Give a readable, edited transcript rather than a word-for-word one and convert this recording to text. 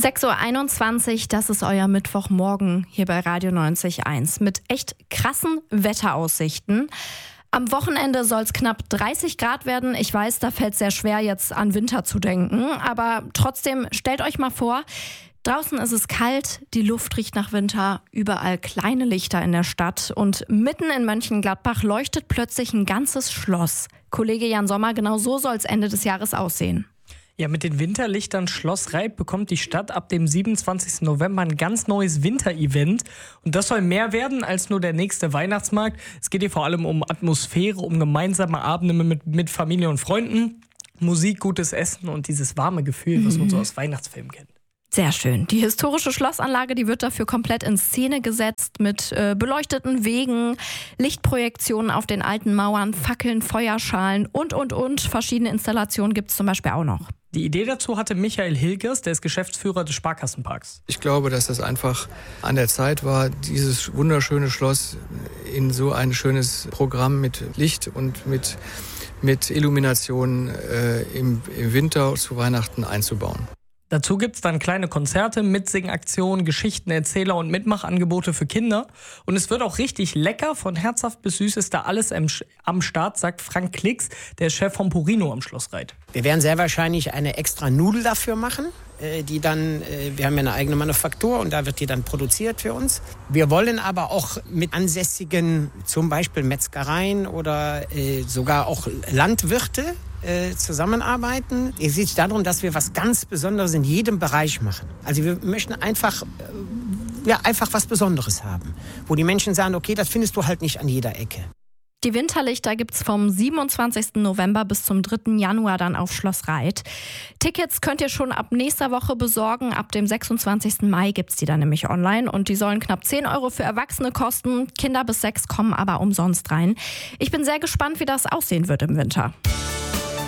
6:21 Uhr, das ist euer Mittwochmorgen hier bei Radio 90.1 mit echt krassen Wetteraussichten. Am Wochenende soll es knapp 30 Grad werden. Ich weiß, da fällt es sehr schwer, jetzt an Winter zu denken. Aber trotzdem, stellt euch mal vor, draußen ist es kalt, die Luft riecht nach Winter, überall kleine Lichter in der Stadt. Und mitten in Mönchengladbach leuchtet plötzlich ein ganzes Schloss. Kollege Jan Sommer, genau so soll es Ende des Jahres aussehen. Ja, mit den Winterlichtern Schloss Reib bekommt die Stadt ab dem 27. November ein ganz neues Winterevent. Und das soll mehr werden als nur der nächste Weihnachtsmarkt. Es geht hier vor allem um Atmosphäre, um gemeinsame Abende mit Familie und Freunden, Musik, gutes Essen und dieses warme Gefühl, was man so aus Weihnachtsfilmen kennt. Sehr schön. Die historische Schlossanlage, die wird dafür komplett in Szene gesetzt mit beleuchteten Wegen, Lichtprojektionen auf den alten Mauern, Fackeln, Feuerschalen und. Verschiedene Installationen gibt es zum Beispiel auch noch. Die Idee dazu hatte Michael Hilgers, der ist Geschäftsführer des Sparkassenparks. Ich glaube, dass das einfach an der Zeit war, dieses wunderschöne Schloss in so ein schönes Programm mit Licht und mit Illumination im Winter zu Weihnachten einzubauen. Dazu gibt es dann kleine Konzerte, Mitsingaktionen, Geschichten, Erzähler und Mitmachangebote für Kinder. Und es wird auch richtig lecker, von herzhaft bis süß ist da alles am Start, sagt Frank Klicks, der Chef von Purino am Schloss Reith. Wir werden sehr wahrscheinlich eine extra Nudel dafür machen, die dann, wir haben ja eine eigene Manufaktur und da wird die dann produziert für uns. Wir wollen aber auch mit ansässigen, zum Beispiel Metzgereien oder sogar auch Landwirte zusammenarbeiten. Es geht darum, dass wir was ganz Besonderes in jedem Bereich machen. Also wir möchten einfach was Besonderes haben, wo die Menschen sagen, okay, das findest du halt nicht an jeder Ecke. Die Winterlichter gibt's vom 27. November bis zum 3. Januar dann auf Schloss Reith. Tickets könnt ihr schon ab nächster Woche besorgen. Ab dem 26. Mai gibt's die dann nämlich online und die sollen knapp 10 € für Erwachsene kosten. Kinder bis 6 kommen aber umsonst rein. Ich bin sehr gespannt, wie das aussehen wird im Winter.